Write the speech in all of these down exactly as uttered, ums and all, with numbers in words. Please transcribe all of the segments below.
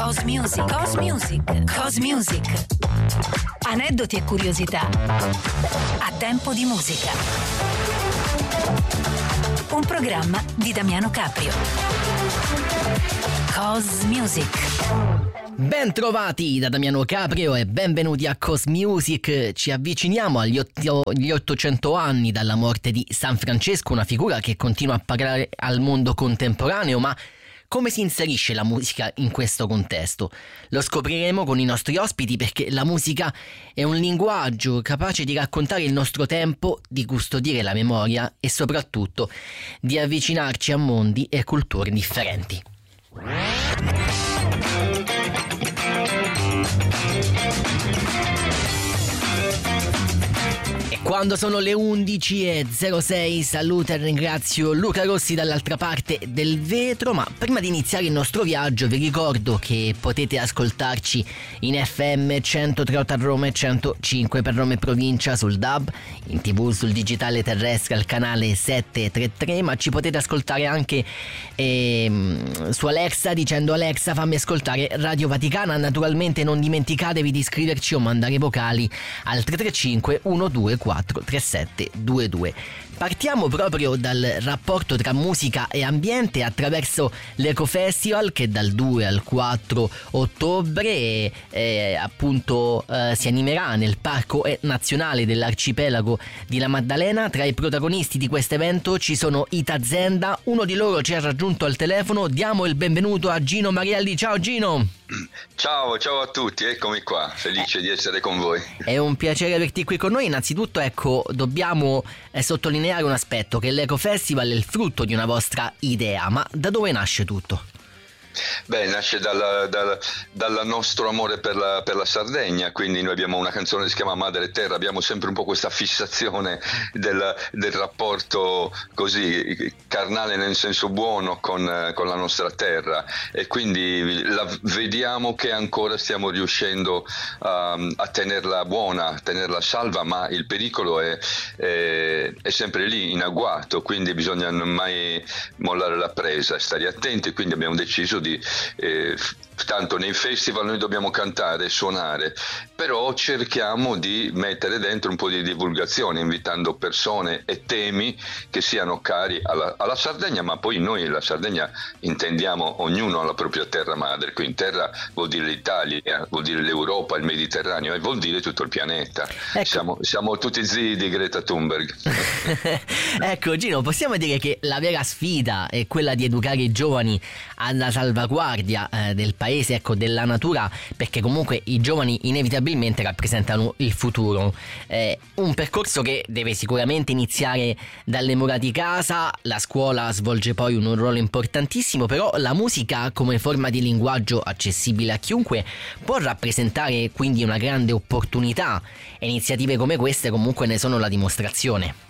Cos Music, Cos Music, Cos Music. Aneddoti e curiosità a tempo di musica. Un programma di Damiano Caprio. Cos Music. Ben trovati da Damiano Caprio e benvenuti a Cos Music. Ci avviciniamo agli, otto, gli ottocento anni dalla morte di San Francesco, una figura che continua a parlare al mondo contemporaneo, ma come si inserisce la musica in questo contesto? Lo scopriremo con i nostri ospiti, perché la musica è un linguaggio capace di raccontare il nostro tempo, di custodire la memoria e soprattutto di avvicinarci a mondi e culture differenti. Quando sono le undici e zero sei saluto e ringrazio Luca Rossi dall'altra parte del vetro, ma prima di iniziare il nostro viaggio vi ricordo che potete ascoltarci in F M centotre a Roma e centocinque per Roma e provincia sul D A B, in tv sul digitale terrestre al canale settecentotrentatré, ma ci potete ascoltare anche ehm, su Alexa dicendo: Alexa, fammi ascoltare Radio Vaticana. Naturalmente non dimenticatevi di iscriverci o mandare vocali al tre tre cinque uno due quattro tre sette due due. Partiamo proprio dal rapporto tra musica e ambiente attraverso l'Ecofestival, che dal due al quattro ottobre eh, appunto eh, si animerà nel Parco Nazionale dell'Arcipelago di La Maddalena. Tra i protagonisti di questo evento ci sono Ita Zenda, uno di loro ci ha raggiunto al telefono. Diamo il benvenuto a Gino Marielli. Ciao Gino. Ciao, ciao a tutti, eccomi qua, felice eh, di essere con voi. È un piacere averti qui con noi. Innanzitutto, ecco, dobbiamo eh, sottolineare un aspetto, che l'Ecofestival è il frutto di una vostra idea, ma da dove nasce tutto? Beh, nasce dal, dal, dal nostro amore per la, per la Sardegna, quindi noi abbiamo una canzone che si chiama Madre Terra, abbiamo sempre un po' questa fissazione del, del rapporto così carnale nel senso buono con, con la nostra terra, e quindi la vediamo che ancora stiamo riuscendo a, a tenerla buona, a tenerla salva, ma il pericolo è, è, è sempre lì in agguato, quindi bisogna non mai mollare la presa, stare attenti. Quindi abbiamo deciso di eh, tanto nei festival noi dobbiamo cantare e suonare, però cerchiamo di mettere dentro un po' di divulgazione, invitando persone e temi che siano cari alla, alla Sardegna, ma poi noi la Sardegna intendiamo ognuno la propria terra madre. Quindi terra vuol dire l'Italia, vuol dire l'Europa, il Mediterraneo, e vuol dire tutto il pianeta. Ecco. Siamo, siamo tutti zii di Greta Thunberg. Ecco Gino, possiamo dire che la vera sfida è quella di educare i giovani alla salvaguardia eh, del paese, ecco, della natura, perché comunque i giovani inevitabilmente rappresentano il futuro. Eh, un percorso che deve sicuramente iniziare dalle mura di casa. La scuola svolge poi un ruolo importantissimo, però la musica come forma di linguaggio accessibile a chiunque può rappresentare quindi una grande opportunità, e iniziative come queste comunque ne sono la dimostrazione.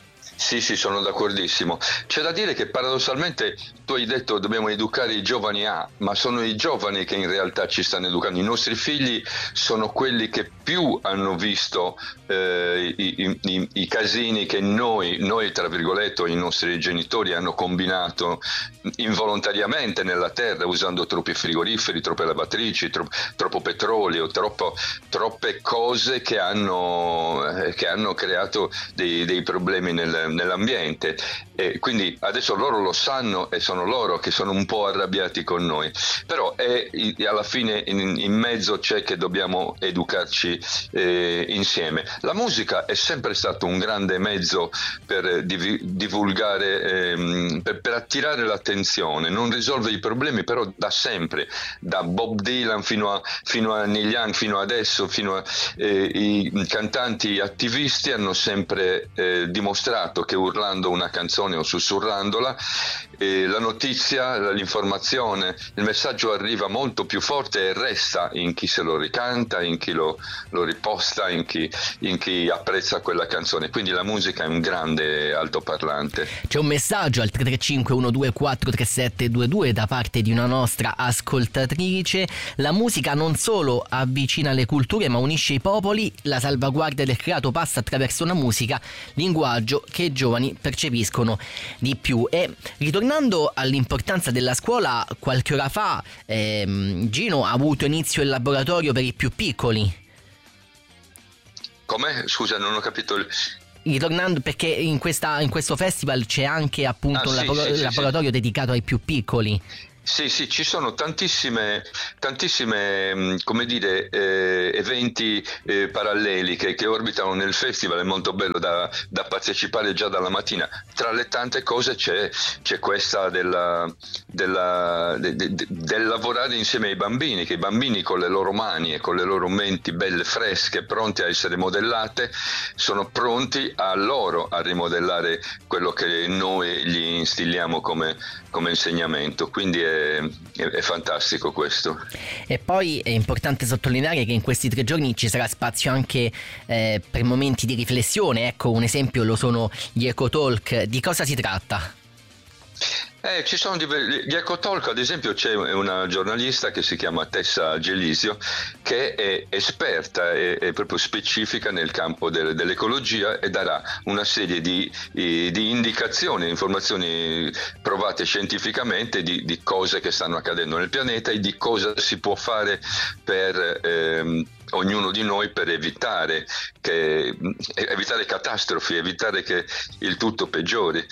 Sì, sì, sono d'accordissimo. C'è da dire che paradossalmente tu hai detto dobbiamo educare i giovani a, ma sono i giovani che in realtà ci stanno educando. I nostri figli sono quelli che più hanno visto eh, i, i, i casini che noi, noi tra virgolette, i nostri genitori hanno combinato involontariamente nella terra, usando troppi frigoriferi, troppe lavatrici, tro, troppo petrolio, troppo, troppe cose che hanno, eh, che hanno creato dei, dei problemi nel nell'ambiente, e quindi adesso loro lo sanno e sono loro che sono un po' arrabbiati con noi, però è, alla fine in, in mezzo c'è che dobbiamo educarci eh, insieme. La musica è sempre stato un grande mezzo per div- divulgare, ehm, per, per attirare l'attenzione, non risolve i problemi, però da sempre, da Bob Dylan fino a, fino a Neil Young, fino adesso, fino a eh, i cantanti attivisti hanno sempre eh, dimostrato che urlando una canzone o sussurrandola eh, la notizia, l'informazione, il messaggio arriva molto più forte e resta in chi se lo ricanta, in chi lo, lo riposta, in chi, in chi apprezza quella canzone. Quindi la musica è un grande altoparlante. C'è un messaggio al tre tre cinque uno due quattro tre sette due due da parte di una nostra ascoltatrice. La musica non solo avvicina le culture ma unisce i popoli. La salvaguardia del creato passa attraverso una musica, linguaggio che i giovani percepiscono di più. E ritorniamo Tornando all'importanza della scuola, qualche ora fa ehm, Gino ha avuto inizio il laboratorio per i più piccoli. Come? Scusa, non ho capito il... Ritornando, perché in, questa, in questo festival c'è anche appunto ah, un sì, labor- sì, sì, laboratorio sì. dedicato ai più piccoli. Sì, sì, ci sono tantissime, tantissime mh, come dire, eh, eventi eh, paralleli che, che orbitano nel festival, è molto bello da, da partecipare già dalla mattina. Tra le tante cose c'è, c'è questa della, della, de, de, de, del lavorare insieme ai bambini, che i bambini con le loro mani e con le loro menti belle fresche, pronte a essere modellate, sono pronti a loro a rimodellare quello che noi gli instilliamo come, come insegnamento. Quindi è È, è fantastico questo. E poi è importante sottolineare che in questi tre giorni ci sarà spazio anche eh, per momenti di riflessione. Ecco, un esempio lo sono gli Eco Talk. Di cosa si tratta? Eh, ci sono diver- gli Ecotalk, ad esempio, c'è una giornalista che si chiama Tessa Gelisio, che è esperta e è, è proprio specifica nel campo del, dell'ecologia, e darà una serie di, di indicazioni, informazioni provate scientificamente di, di cose che stanno accadendo nel pianeta e di cosa si può fare per ehm, ognuno di noi per evitare, che, evitare catastrofi, evitare che il tutto peggiori.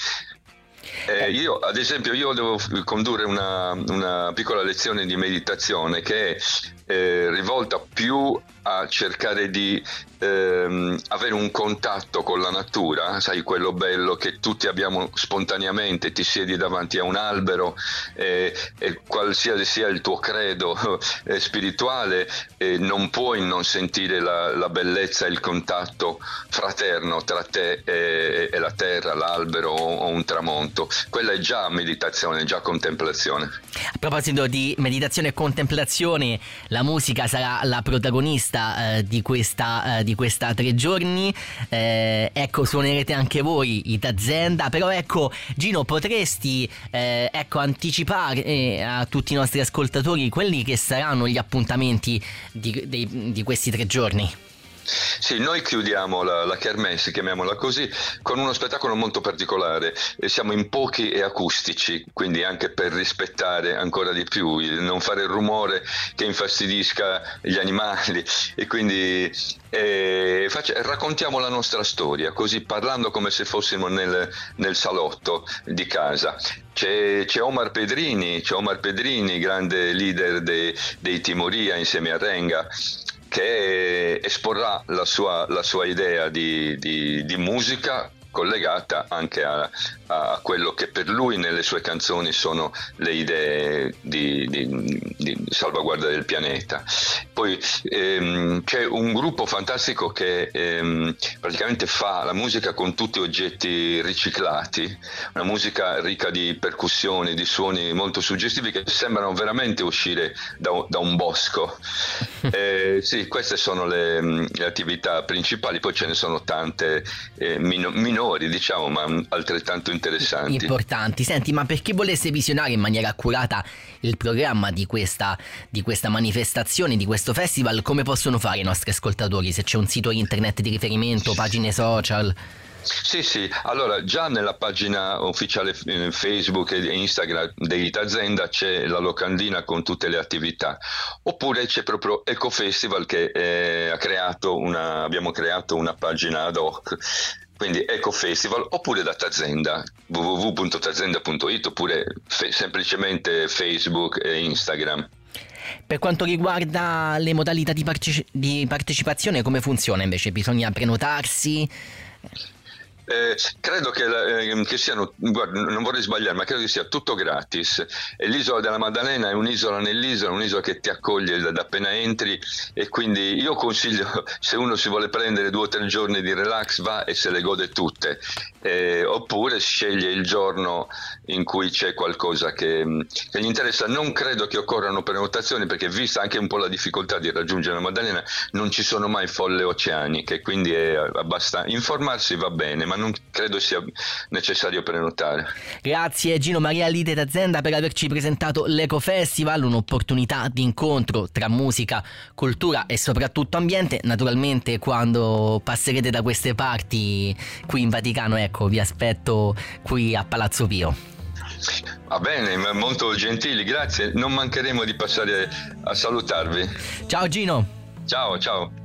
Eh, io ad esempio io devo condurre una, una piccola lezione di meditazione che è eh, rivolta più a cercare di ehm, avere un contatto con la natura, sai, quello bello che tutti abbiamo spontaneamente. Ti siedi davanti a un albero eh, e qualsiasi sia il tuo credo eh, spirituale eh, non puoi non sentire la, la bellezza e il contatto fraterno tra te e, e la terra, l'albero o, o un tramonto. Quella è già meditazione, è già contemplazione. A proposito di meditazione e contemplazione, la musica sarà la protagonista eh, di questa eh, di questa tre giorni. Eh, ecco, suonerete anche voi i Tazenda, però ecco, Gino, potresti eh, ecco anticipare eh, a tutti i nostri ascoltatori quelli che saranno gli appuntamenti di, di, di questi tre giorni? Sì, noi chiudiamo la, la Kermesse, chiamiamola così, con uno spettacolo molto particolare. E siamo in pochi e acustici, quindi anche per rispettare ancora di più, non fare il rumore che infastidisca gli animali, e quindi eh, faccia, raccontiamo la nostra storia, così parlando come se fossimo nel, nel salotto di casa. C'è, c'è Omar Pedrini, c'è Omar Pedrini, grande leader dei, dei Timoria insieme a Renga, che esporrà la sua, la sua idea di, di, di musica collegata anche a, a quello che per lui nelle sue canzoni sono le idee di, di, di salvaguardia del pianeta. Poi ehm, c'è un gruppo fantastico che ehm, praticamente fa la musica con tutti oggetti riciclati, una musica ricca di percussioni, di suoni molto suggestivi che sembrano veramente uscire da, da un bosco. Eh, sì, queste sono le, le attività principali, poi ce ne sono tante eh, mino, minori, diciamo, ma altrettanto interessanti. Importanti. Senti, ma per chi volesse visionare in maniera accurata il programma di questa, di questa manifestazione, di questo festival, come possono fare i nostri ascoltatori? Se c'è un sito internet di riferimento, pagine social? Sì, sì, allora già nella pagina ufficiale Facebook e Instagram dei Tazenda c'è la locandina con tutte le attività, oppure c'è proprio Ecofestival che eh, ha creato una, abbiamo creato una pagina ad hoc, quindi Ecofestival, oppure da Tazenda, w w w punto tazenda punto it, oppure fe- semplicemente Facebook e Instagram. Per quanto riguarda le modalità di, parce- di partecipazione, come funziona invece? Bisogna prenotarsi? Eh, credo che, eh, che siano, guarda, non vorrei sbagliare, ma credo che sia tutto gratis. E l'isola della Maddalena è un'isola nell'isola, un'isola che ti accoglie da, da appena entri, e quindi io consiglio, se uno si vuole prendere due o tre giorni di relax, va e se le gode tutte, eh, oppure sceglie il giorno in cui c'è qualcosa che, che gli interessa. Non credo che occorrano prenotazioni, perché vista anche un po' la difficoltà di raggiungere la Maddalena, non ci sono mai folle oceaniche, quindi è abbastanza, informarsi va bene, ma non credo sia necessario prenotare. Grazie Gino Maria Lite Tazenda per averci presentato l'Eco Festival, un'opportunità di incontro tra musica, cultura e soprattutto ambiente. Naturalmente quando passerete da queste parti qui in Vaticano, ecco, vi aspetto qui a Palazzo Pio. Va bene, molto gentili, grazie. Non mancheremo di passare a salutarvi. Ciao Gino. Ciao, ciao.